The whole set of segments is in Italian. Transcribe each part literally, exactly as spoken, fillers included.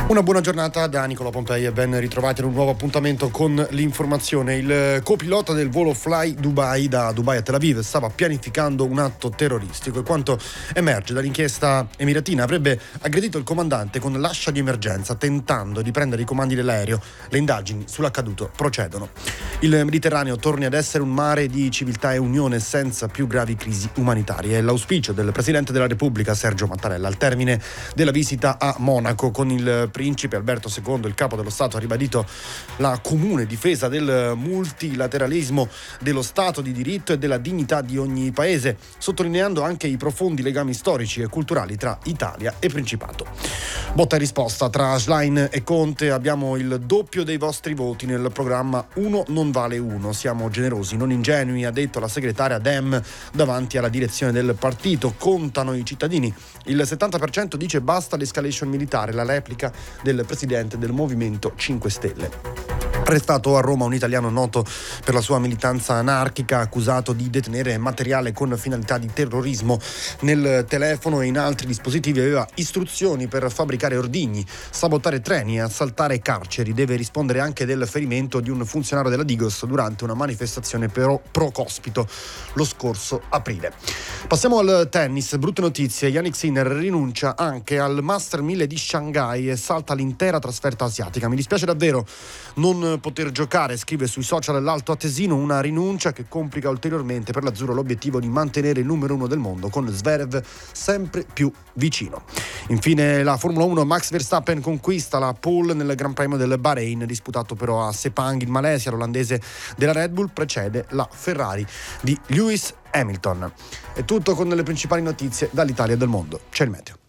Una buona giornata da Nicola Pompei e ben ritrovati in un nuovo appuntamento con l'informazione. Il copilota del volo Fly Dubai da Dubai a Tel Aviv stava pianificando un atto terroristico e quanto emerge dall'inchiesta emiratina avrebbe aggredito il comandante con l'ascia di emergenza tentando di prendere i comandi dell'aereo. Le indagini sull'accaduto procedono. Il Mediterraneo torni ad essere un mare di civiltà e unione senza più gravi crisi umanitarie. È l'auspicio del Presidente della Repubblica Sergio Mattarella al termine della visita a Monaco con il Principe Alberto secondo, il capo dello Stato, ha ribadito la comune difesa del multilateralismo, dello Stato di diritto e della dignità di ogni paese, sottolineando anche i profondi legami storici e culturali tra Italia e Principato. Botta e risposta tra Schlein e Conte: abbiamo il doppio dei vostri voti nel programma Uno non vale uno, siamo generosi, non ingenui, ha detto la segretaria Dem davanti alla direzione del partito. Contano i cittadini, il settanta per cento dice basta l'escalation militare, la replica del presidente del Movimento cinque Stelle. Arrestato a Roma un italiano noto per la sua militanza anarchica, accusato di detenere materiale con finalità di terrorismo. Nel telefono e in altri dispositivi aveva istruzioni per fabbricare ordigni, sabotare treni e assaltare carceri. Deve rispondere anche del ferimento di un funzionario della Digos durante una manifestazione pro, pro Cospito lo scorso aprile. Passiamo al tennis. Brutte notizie: Jannik Sinner rinuncia anche al Master mille di Shanghai e salta l'intera trasferta asiatica. Mi dispiace davvero non poter giocare, scrive sui social l'alto atesino, una rinuncia che complica ulteriormente per l'azzurro l'obiettivo di mantenere il numero uno del mondo, con Zverev sempre più vicino. Infine la Formula uno, Max Verstappen conquista la pole nel Gran Premio del Bahrain, disputato però a Sepang in Malesia. L'olandese della Red Bull precede la Ferrari di Lewis Hamilton. È tutto con le principali notizie dall'Italia e del mondo. C'è il meteo.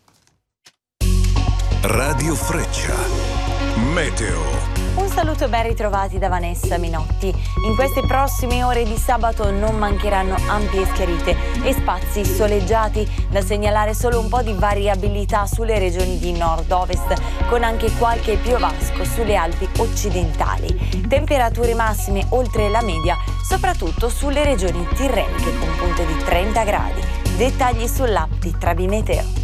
Radio Freccia Meteo. Un saluto e ben ritrovati da Vanessa Minotti. In queste prossime ore di sabato non mancheranno ampie schiarite e spazi soleggiati, da segnalare solo un po' di variabilità sulle regioni di nord-ovest, con anche qualche piovasco sulle Alpi occidentali. Temperature massime oltre la media, soprattutto sulle regioni tirreniche con punte di trenta gradi. Dettagli sull'app di Trabi Meteo.